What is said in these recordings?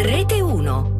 Rete 1.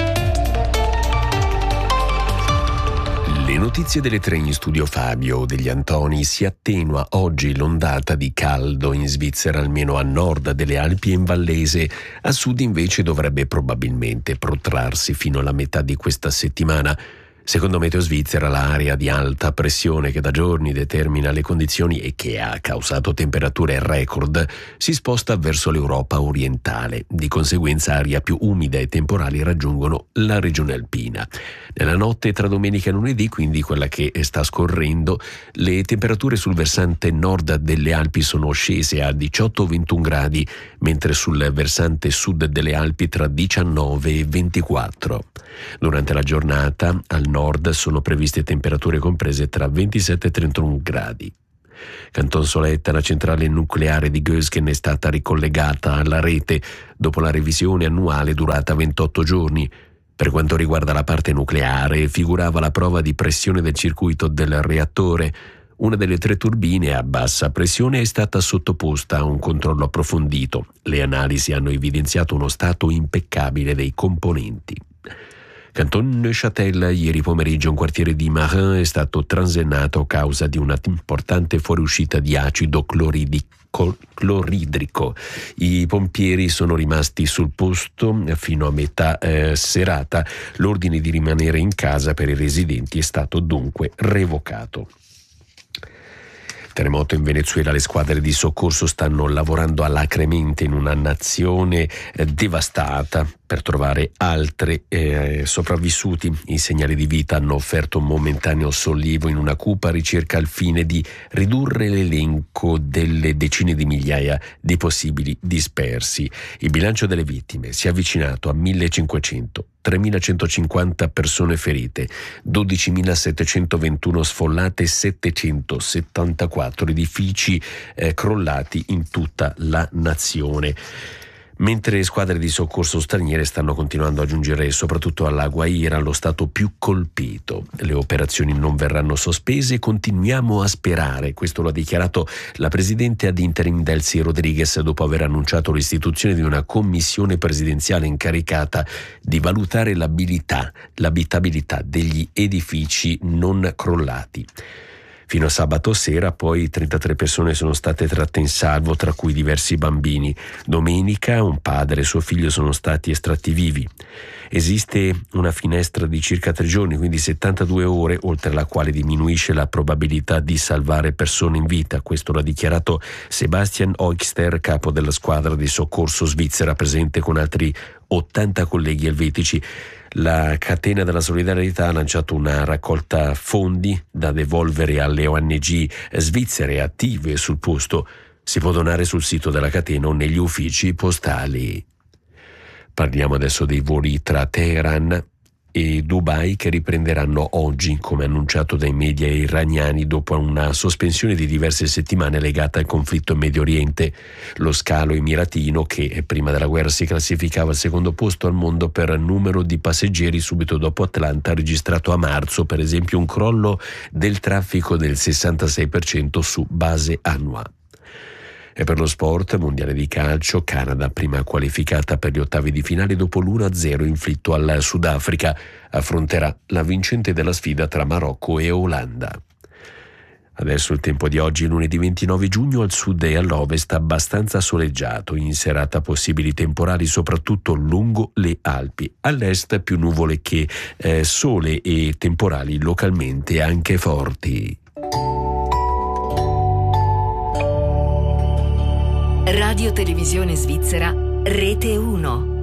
Le notizie delle 3 in studio Fabio degli Antoni. Si attenua oggi l'ondata di caldo in Svizzera, almeno a nord delle Alpi e in Vallese. A sud invece dovrebbe probabilmente protrarsi fino alla metà di questa settimana. Secondo Meteo Svizzera, l'area di alta pressione che da giorni determina le condizioni e che ha causato temperature record si sposta verso l'Europa orientale. Di conseguenza aria più umida e temporali raggiungono la regione alpina. Nella notte tra domenica e lunedì, quindi quella che sta scorrendo, le temperature sul versante nord delle Alpi sono scese a 18-21 gradi, mentre sul versante sud delle Alpi tra 19 e 24. Durante la giornata al nord sono previste temperature comprese tra 27 e 31 gradi. Canton Soletta, la centrale nucleare di Gösgen, è stata ricollegata alla rete dopo la revisione annuale durata 28 giorni. Per quanto riguarda la parte nucleare, figurava la prova di pressione del circuito del reattore. Una delle 3 turbine a bassa pressione è stata sottoposta a un controllo approfondito. Le analisi hanno evidenziato uno stato impeccabile dei componenti. Canton Neuchâtel, ieri pomeriggio un quartiere di Marin è stato transennato a causa di una importante fuoriuscita di acido cloridrico. I pompieri sono rimasti sul posto fino a metà serata. L'ordine di rimanere in casa per i residenti è stato dunque revocato. Terremoto in Venezuela, le squadre di soccorso stanno lavorando alacremente in una nazione devastata per trovare altri sopravvissuti. I segnali di vita hanno offerto un momentaneo sollievo in una cupa ricerca al fine di ridurre l'elenco delle decine di migliaia di possibili dispersi. Il bilancio delle vittime si è avvicinato a 1.500. 3.150 persone ferite, 12.721 sfollate e 774 edifici crollati in tutta la nazione. Mentre squadre di soccorso straniere stanno continuando a giungere soprattutto alla Guaira, lo stato più colpito. Le operazioni non verranno sospese e continuiamo a sperare. Questo lo ha dichiarato la presidente ad interim Delcy Rodriguez dopo aver annunciato l'istituzione di una commissione presidenziale incaricata di valutare l'abitabilità degli edifici non crollati. Fino a sabato sera poi 33 persone sono state tratte in salvo, tra cui diversi bambini. Domenica un padre e suo figlio sono stati estratti vivi. Esiste una finestra di circa 3 giorni, quindi 72 ore, oltre la quale diminuisce la probabilità di salvare persone in vita. Questo l'ha dichiarato Sebastian Oixter, capo della squadra di soccorso svizzera, presente con altri 80 colleghi elvetici. La catena della solidarietà ha lanciato una raccolta fondi da devolvere alle ONG svizzere attive sul posto. Si può donare sul sito della catena o negli uffici postali. Parliamo adesso dei voli tra Teheran e Dubai che riprenderanno oggi, come annunciato dai media iraniani, dopo una sospensione di diverse settimane legata al conflitto in Medio Oriente. Lo scalo emiratino, che prima della guerra si classificava al secondo posto al mondo per numero di passeggeri, subito dopo Atlanta ha registrato a marzo, per esempio, un crollo del traffico del 66% su base annua. E per lo sport, mondiale di calcio, Canada prima qualificata per gli ottavi di finale dopo l'1-0 inflitto al Sudafrica, affronterà la vincente della sfida tra Marocco e Olanda. Adesso il tempo di oggi, lunedì 29 giugno, al sud e all'ovest abbastanza soleggiato, in serata possibili temporali soprattutto lungo le Alpi, all'est più nuvole che sole e temporali localmente anche forti. Radio Televisione Svizzera, Rete 1.